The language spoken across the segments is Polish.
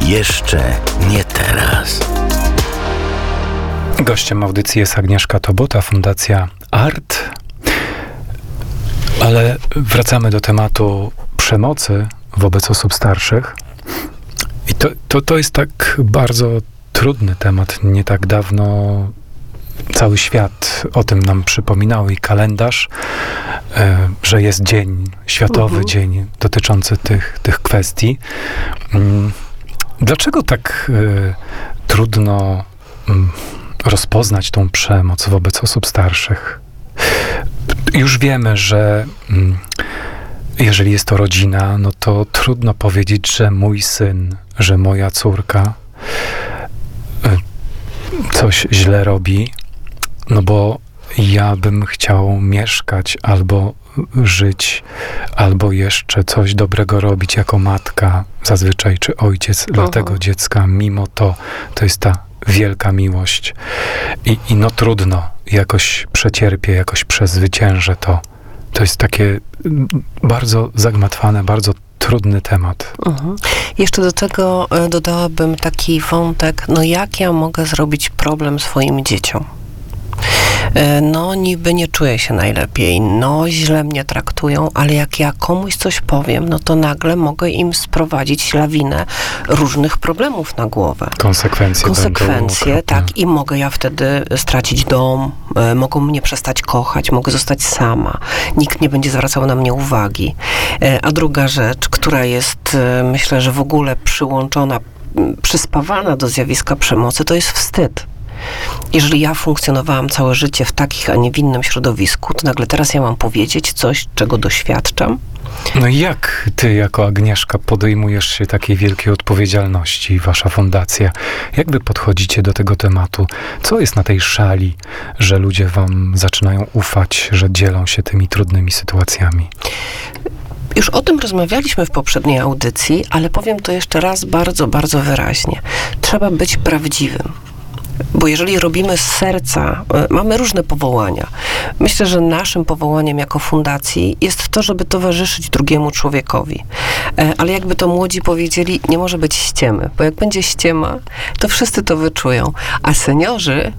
Jeszcze nie teraz. Gościem audycji jest Agnieszka Tobota, Fundacja ART. Ale wracamy do tematu przemocy wobec osób starszych. I to jest tak bardzo trudny temat. Nie tak dawno cały świat o tym nam przypominał i kalendarz, że jest dzień, światowy dzień dotyczący tych kwestii. Dlaczego tak trudno rozpoznać tą przemoc wobec osób starszych? Już wiemy, że jeżeli jest to rodzina, no to trudno powiedzieć, że mój syn, że moja córka coś źle robi, no bo ja bym chciał mieszkać albo żyć, albo jeszcze coś dobrego robić jako matka zazwyczaj, czy ojciec dla tego dziecka. Mimo to jest ta wielka miłość. I no trudno, jakoś przecierpię, jakoś przezwyciężę to. To jest takie bardzo zagmatwane, bardzo trudny temat. Jeszcze do tego dodałabym taki wątek, no jak ja mogę zrobić problem swoim dzieciom? No niby nie czuję się najlepiej, no źle mnie traktują, ale jak ja komuś coś powiem, no to nagle mogę im sprowadzić lawinę różnych problemów na głowę. Konsekwencje, tak, i mogę ja wtedy stracić dom, mogą mnie przestać kochać, mogę zostać sama, nikt nie będzie zwracał na mnie uwagi. A druga rzecz, która jest, myślę, że w ogóle przyłączona, przyspawana do zjawiska przemocy, to jest wstyd. Jeżeli ja funkcjonowałam całe życie w takich, a nie w innym środowisku, to nagle teraz ja mam powiedzieć coś, czego doświadczam. No i jak ty jako Agnieszka podejmujesz się takiej wielkiej odpowiedzialności, wasza fundacja? Jak wy podchodzicie do tego tematu? Co jest na tej szali, że ludzie wam zaczynają ufać, że dzielą się tymi trudnymi sytuacjami? Już o tym rozmawialiśmy w poprzedniej audycji, ale powiem to jeszcze raz bardzo, bardzo wyraźnie. Trzeba być prawdziwym. Bo jeżeli robimy z serca, mamy różne powołania. Myślę, że naszym powołaniem jako fundacji jest to, żeby towarzyszyć drugiemu człowiekowi. Ale jakby to młodzi powiedzieli, nie może być ściemy, bo jak będzie ściema, to wszyscy to wyczują. A seniorzy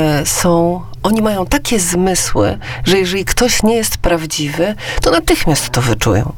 oni mają takie zmysły, że jeżeli ktoś nie jest prawdziwy, to natychmiast to wyczują.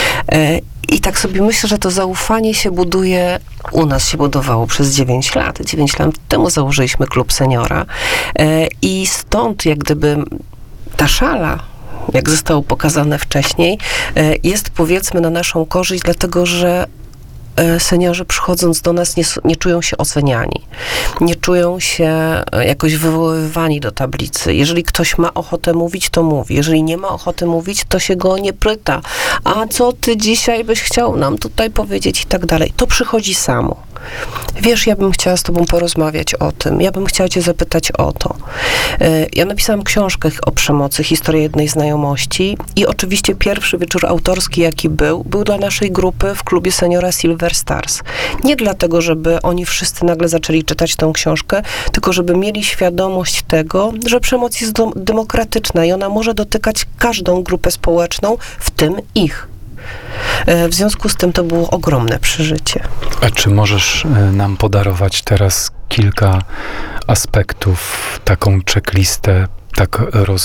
I tak sobie myślę, że to zaufanie się buduje, u nas się budowało przez 9 lat. 9 lat temu założyliśmy Klub Seniora i stąd jak gdyby ta szala, jak zostało pokazane wcześniej, jest powiedzmy na naszą korzyść, dlatego że seniorzy przychodząc do nas nie czują się oceniani. Nie czują się jakoś wywoływani do tablicy. Jeżeli ktoś ma ochotę mówić, to mówi. Jeżeli nie ma ochoty mówić, to się go nie pyta. A co ty dzisiaj byś chciał nam tutaj powiedzieć i tak dalej. To przychodzi samo. Wiesz, ja bym chciała z tobą porozmawiać o tym. Ja bym chciała cię zapytać o to. Ja napisałam książkę o przemocy, historię jednej znajomości i oczywiście pierwszy wieczór autorski, jaki był dla naszej grupy w klubie seniora Silver Stars. Nie dlatego, żeby oni wszyscy nagle zaczęli czytać tę książkę, tylko żeby mieli świadomość tego, że przemoc jest demokratyczna i ona może dotykać każdą grupę społeczną, w tym ich. W związku z tym to było ogromne przeżycie. A czy możesz nam podarować teraz kilka aspektów, taką checklistę, tak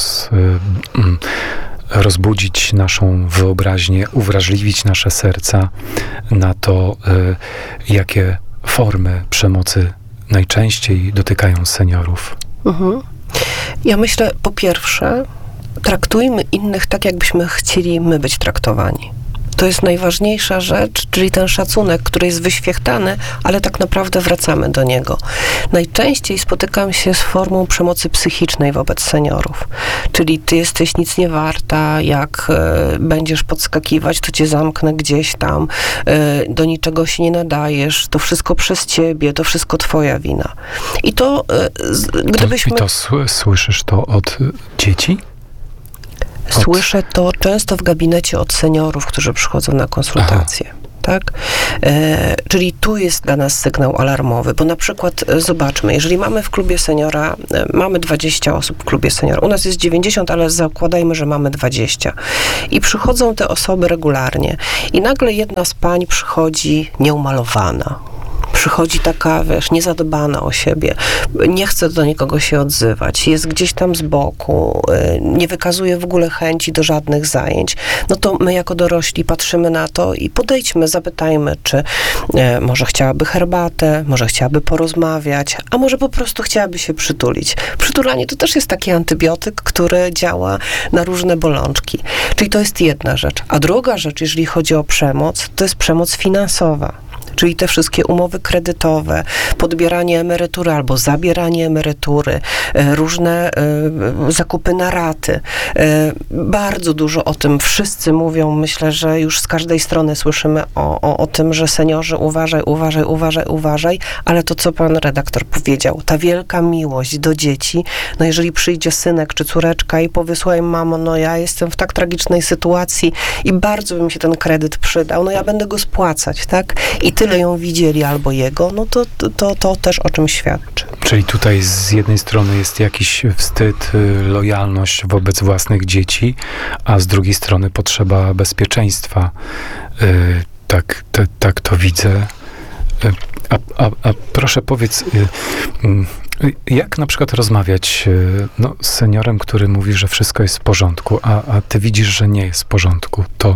rozbudzić naszą wyobraźnię, uwrażliwić nasze serca na to, jakie formy przemocy najczęściej dotykają seniorów? Ja myślę, po pierwsze, traktujmy innych tak, jakbyśmy chcieli my być traktowani. To jest najważniejsza rzecz, czyli ten szacunek, który jest wyświechtany, ale tak naprawdę wracamy do niego. Najczęściej spotykam się z formą przemocy psychicznej wobec seniorów. Czyli ty jesteś nic nie warta, jak będziesz podskakiwać, to cię zamknę gdzieś tam, do niczego się nie nadajesz, to wszystko przez ciebie, to wszystko twoja wina. I to gdybyśmy... Słyszysz to od dzieci? Słyszę to często w gabinecie od seniorów, którzy przychodzą na konsultacje. Tak? Czyli tu jest dla nas sygnał alarmowy, bo na przykład zobaczmy, jeżeli mamy w klubie seniora, mamy 20 osób w klubie seniora, u nas jest 90, ale zakładajmy, że mamy 20 i przychodzą te osoby regularnie i nagle jedna z pań przychodzi nieumalowana, przychodzi taka, wiesz, niezadbana o siebie, nie chce do nikogo się odzywać, jest gdzieś tam z boku, nie wykazuje w ogóle chęci do żadnych zajęć, no to my jako dorośli patrzymy na to i podejdźmy, zapytajmy, czy może chciałaby herbatę, może chciałaby porozmawiać, a może po prostu chciałaby się przytulić. Przytulanie to też jest taki antybiotyk, który działa na różne bolączki. Czyli to jest jedna rzecz. A druga rzecz, jeżeli chodzi o przemoc, to jest przemoc finansowa. Czyli te wszystkie umowy kredytowe, podbieranie emerytury albo zabieranie emerytury, różne zakupy na raty. Bardzo dużo o tym wszyscy mówią. Myślę, że już z każdej strony słyszymy o tym, że seniorzy uważaj, ale to, co pan redaktor powiedział, ta wielka miłość do dzieci, no jeżeli przyjdzie synek czy córeczka i powie, słuchaj mamo, no ja jestem w tak tragicznej sytuacji i bardzo by mi się ten kredyt przydał, no ja będę go spłacać, tak? I tyle ją widzieli albo jego, no to też o czym świadczy. Czyli tutaj z jednej strony jest jakiś wstyd, lojalność wobec własnych dzieci, a z drugiej strony potrzeba bezpieczeństwa. Tak to widzę. A proszę powiedz, jak na przykład rozmawiać z seniorem, który mówi, że wszystko jest w porządku, a ty widzisz, że nie jest w porządku, to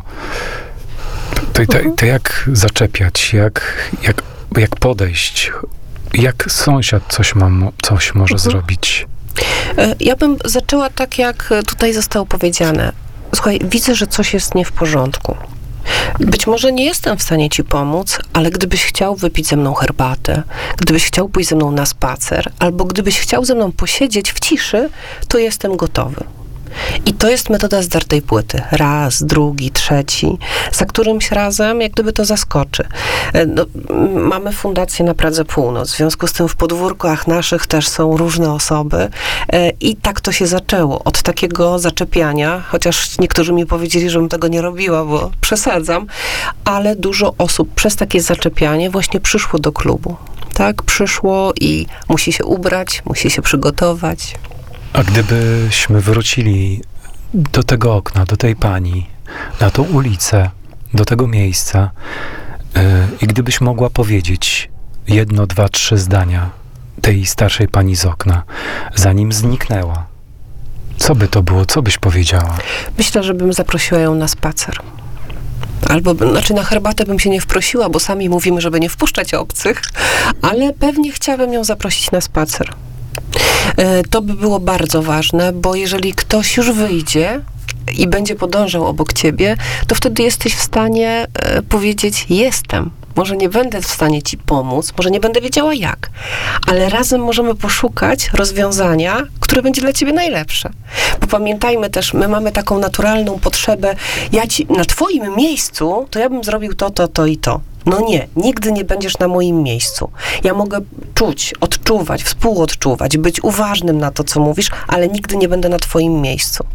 jak zaczepiać, jak podejść, jak sąsiad coś może zrobić? Ja bym zaczęła tak, jak tutaj zostało powiedziane. Słuchaj, widzę, że coś jest nie w porządku. Być może nie jestem w stanie ci pomóc, ale gdybyś chciał wypić ze mną herbatę, gdybyś chciał pójść ze mną na spacer, albo gdybyś chciał ze mną posiedzieć w ciszy, to jestem gotowy. I to jest metoda zdartej płyty. Raz, drugi, trzeci, za którymś razem jak gdyby to zaskoczy. No, mamy fundację na Pradze Północ, w związku z tym w podwórkach naszych też są różne osoby i tak to się zaczęło. Od takiego zaczepiania, chociaż niektórzy mi powiedzieli, żebym tego nie robiła, bo przesadzam, ale dużo osób przez takie zaczepianie właśnie przyszło do klubu. Tak, przyszło i musi się ubrać, musi się przygotować. A gdybyśmy wrócili do tego okna, do tej pani, na tą ulicę, do tego miejsca i gdybyś mogła powiedzieć 1, 2, 3 zdania tej starszej pani z okna, zanim zniknęła, co by to było? Co byś powiedziała? Myślę, że bym zaprosiła ją na spacer. Albo, na herbatę bym się nie wprosiła, bo sami mówimy, żeby nie wpuszczać obcych, ale pewnie chciałabym ją zaprosić na spacer. To by było bardzo ważne, bo jeżeli ktoś już wyjdzie i będzie podążał obok ciebie, to wtedy jesteś w stanie powiedzieć, jestem. Może nie będę w stanie ci pomóc, może nie będę wiedziała jak, ale razem możemy poszukać rozwiązania, które będzie dla ciebie najlepsze. Bo pamiętajmy też, my mamy taką naturalną potrzebę, na twoim miejscu, to ja bym zrobił to i to. No nie, nigdy nie będziesz na moim miejscu. Ja mogę czuć, odczuwać, współodczuwać, być uważnym na to, co mówisz, ale nigdy nie będę na twoim miejscu.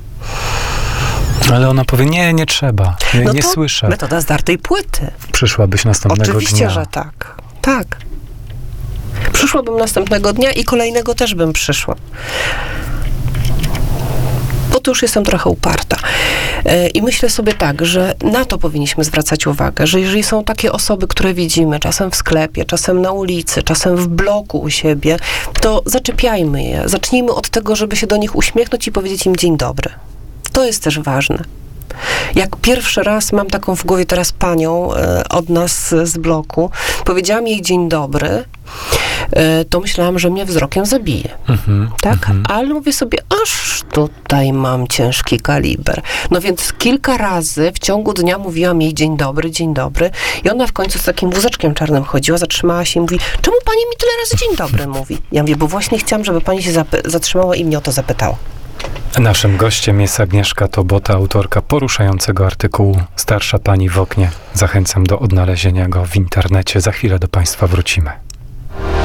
Ale ona powie, nie trzeba, nie słyszę. Metoda zdartej płyty. Przyszłabyś następnego dnia. Oczywiście, że tak. Tak. Przyszłabym następnego dnia i kolejnego też bym przyszła. Bo tu już jestem trochę uparta. I myślę sobie tak, że na to powinniśmy zwracać uwagę, że jeżeli są takie osoby, które widzimy, czasem w sklepie, czasem na ulicy, czasem w bloku u siebie, to zaczepiajmy je. Zacznijmy od tego, żeby się do nich uśmiechnąć i powiedzieć im dzień dobry. To jest też ważne. Jak pierwszy raz, mam taką w głowie teraz panią od nas z bloku, powiedziałam jej dzień dobry, to myślałam, że mnie wzrokiem zabije. Tak? Ale mówię sobie, aż tutaj mam ciężki kaliber. No więc kilka razy w ciągu dnia mówiłam jej dzień dobry i ona w końcu z takim wózeczkiem czarnym chodziła, zatrzymała się i mówi, czemu pani mi tyle razy dzień dobry mówi? Ja mówię, bo właśnie chciałam, żeby pani się zatrzymała i mnie o to zapytała. Naszym gościem jest Agnieszka Tobota, autorka poruszającego artykułu Starsza pani w oknie. Zachęcam do odnalezienia go w internecie. Za chwilę do państwa wrócimy.